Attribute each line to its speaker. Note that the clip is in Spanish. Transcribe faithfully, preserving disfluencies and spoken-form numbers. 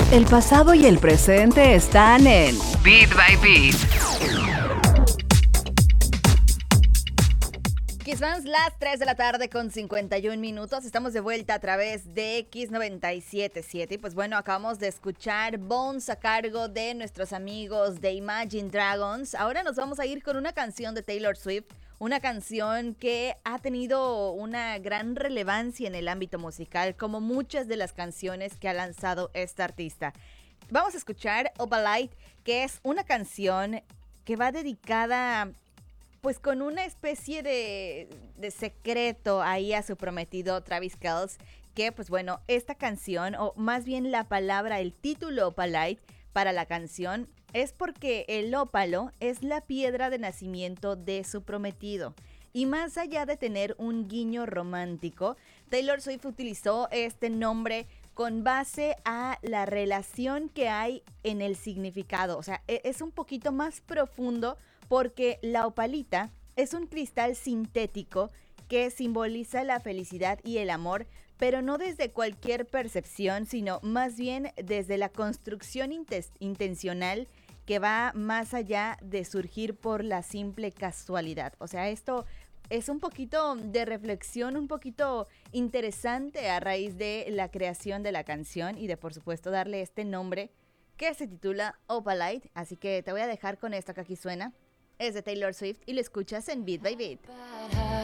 Speaker 1: El pasado y el presente están en Beat by Beat.
Speaker 2: Kiss Fans, las tres de la tarde con cincuenta y un minutos. Estamos de vuelta a través de Kiss noventa y siete punto siete. Y pues bueno, acabamos de escuchar Bones a cargo de nuestros amigos de Imagine Dragons. Ahora nos vamos a ir con una canción de Taylor Swift. Una canción que ha tenido una gran relevancia en el ámbito musical, como muchas de las canciones que ha lanzado esta artista. Vamos a escuchar Opalite, que es una canción que va dedicada pues con una especie de, de secreto ahí a su prometido Travis Kelce, que pues bueno, esta canción, o más bien la palabra, el título Opalite para la canción, es porque el ópalo es la piedra de nacimiento de su prometido. Y más allá de tener un guiño romántico, Taylor Swift utilizó este nombre con base a la relación que hay en el significado. O sea, es un poquito más profundo porque la opalita es un cristal sintético que simboliza la felicidad y el amor, pero no desde cualquier percepción, sino más bien desde la construcción intes- intencional que va más allá de surgir por la simple casualidad. O sea, esto es un poquito de reflexión, un poquito interesante a raíz de la creación de la canción y de, por supuesto, darle este nombre que se titula Opalite. Así que te voy a dejar con esto que aquí suena. Es de Taylor Swift y lo escuchas en Beat by Beat.